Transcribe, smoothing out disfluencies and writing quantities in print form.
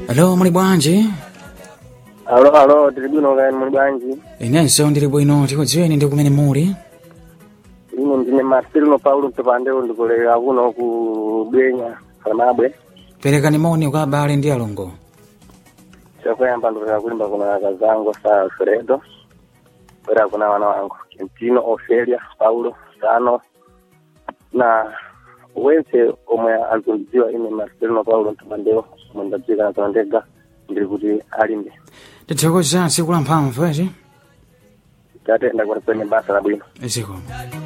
Hello, muli bwanji? Alo, tili bwino kaya muli bwanji? Inenso ndili bwino, tikudziweni ndi kumene muli? Ine ndine Marcelino Paulo Ntopandeo ndikolera kuno ku Bwenya, Kanabwe. Perekani moni kwa abale ndi alongo. Chakoyamba ndolera kulimba kuna kazango sa Alfredo. Kwera kuna wana wangu, Quintino, Ofelia, Paulo, Sano. Na wense omwe anzundiziwa ine Marcelino Paulo Ntopandeo, mwendadzika na Tondega, ndiri kuti alimbe. Tithokoza tsiku la mphamvu eti? Tate ndakwena kwenye basa la bwino. Ziko.